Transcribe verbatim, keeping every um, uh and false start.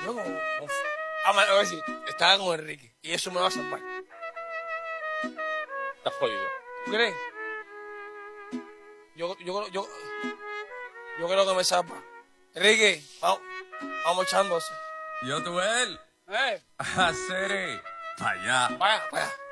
No, no, no. Vamos a ver si estaba con Enrique. Y eso me va a salvar. Estás jodido. ¿Tú crees? Yo, yo, yo, yo creo que me salva. Enrique, vamos, vamos echándose. Yo, tú, él. Eh, Hacer. Allá. vaya, vaya.